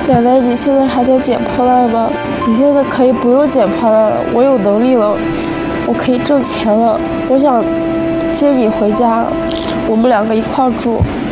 奶奶，你现在还在捡破烂吗？你现在可以不用捡破烂了，我有能力了，我可以挣钱了，我想接你回家了，我们两个一块住。